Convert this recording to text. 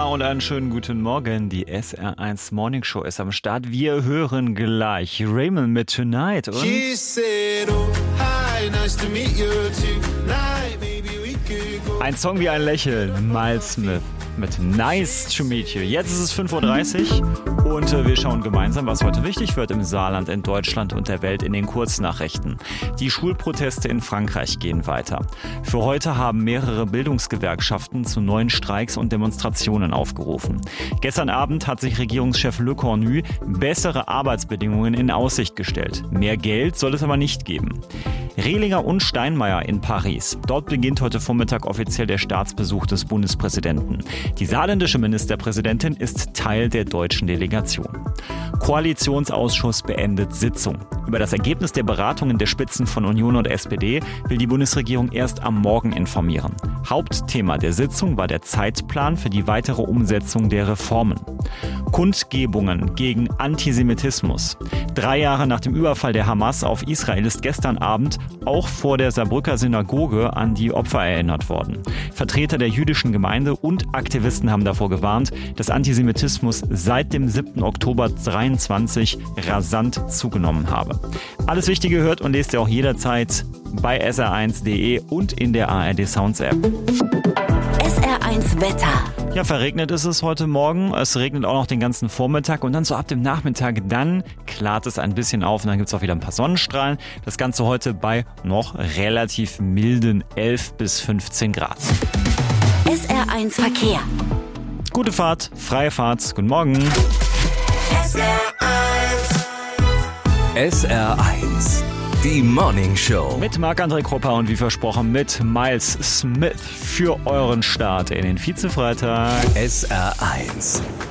und einen schönen guten Morgen. Die SR1 Morning Show ist am Start. Wir hören gleich Raymond mit Tonight und She said, oh, hi, nice to meet you tonight. Maybe we could go. ein Song wie ein Lächeln. Miles Smith mit Nice to Meet You. Jetzt ist es 5.30 Uhr und wir schauen gemeinsam, was heute wichtig wird im Saarland, in Deutschland und der Welt in den Kurznachrichten. Die Schulproteste in Frankreich gehen weiter. Für heute haben mehrere Bildungsgewerkschaften zu neuen Streiks und Demonstrationen aufgerufen. Gestern Abend hat sich Regierungschef Le Cornu bessere Arbeitsbedingungen in Aussicht gestellt. Mehr Geld soll es aber nicht geben. Rehlinger und Steinmeier in Paris. Dort beginnt heute Vormittag offiziell der Staatsbesuch des Bundespräsidenten. Die saarländische Ministerpräsidentin ist Teil der deutschen Delegation. Koalitionsausschuss beendet Sitzung. Über das Ergebnis der Beratungen der Spitzen von Union und SPD will die Bundesregierung erst am Morgen informieren. Hauptthema der Sitzung war der Zeitplan für die weitere Umsetzung der Reformen. Kundgebungen gegen Antisemitismus. 3 Jahre nach dem Überfall der Hamas auf Israel ist gestern Abend auch vor der Saarbrücker Synagoge an die Opfer erinnert worden. Vertreter der jüdischen Gemeinde und Aktivisten haben davor gewarnt, dass Antisemitismus seit dem 7. Oktober 23 rasant zugenommen habe. Alles Wichtige hört und lest ihr auch jederzeit bei sr1.de und in der ARD Sounds App. SR1 Wetter. Ja, verregnet ist es heute Morgen. Es regnet auch noch den ganzen Vormittag und dann so ab dem Nachmittag, dann klart es ein bisschen auf und dann gibt es auch wieder ein paar Sonnenstrahlen. Das Ganze heute bei noch relativ milden 11 bis 15 Grad. SR1 Verkehr. Gute Fahrt, freie Fahrt, guten Morgen. SR1, die Morning Show. Mit Marc-André Krupper und wie versprochen mit Miles Smith für euren Start in den Vize-Freitag. SR1,